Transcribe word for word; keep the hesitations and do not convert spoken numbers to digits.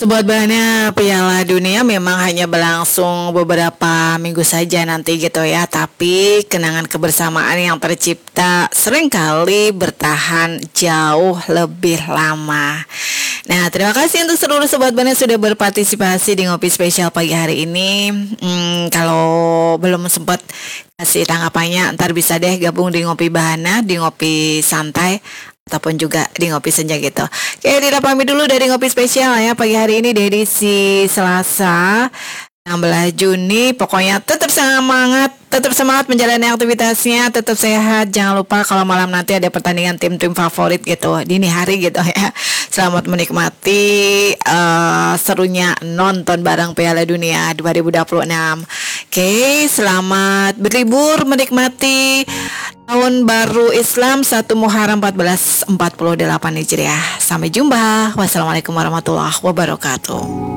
Sobat Bana, Piala Dunia memang hanya berlangsung beberapa minggu saja nanti gitu ya. Tapi kenangan kebersamaan yang tercipta seringkali bertahan jauh lebih lama. Nah, terima kasih untuk seluruh Sobat Bana yang sudah berpartisipasi di Ngopi Spesial pagi hari ini. Hmm, kalau belum sempat kasih tanggapannya, ntar bisa deh gabung di Ngopi Bahana, di Ngopi Santai, ataupun juga di Ngopi Senja gitu. Oke, Dira pamit dulu dari Ngopi Spesial ya pagi hari ini di edisi Selasa enam belas Juni. Pokoknya tetap semangat, tetap semangat menjalani aktivitasnya, tetap sehat. Jangan lupa kalau malam nanti ada pertandingan tim-tim favorit gitu, dini hari gitu ya. Selamat menikmati uh, serunya nonton bareng Piala Dunia dua ribu dua puluh enam. Oke, selamat berlibur menikmati Tahun Baru Islam satu Muharram seribu empat ratus empat puluh delapan Hijriah. Sampai jumpa. Wassalamualaikum warahmatullahi wabarakatuh.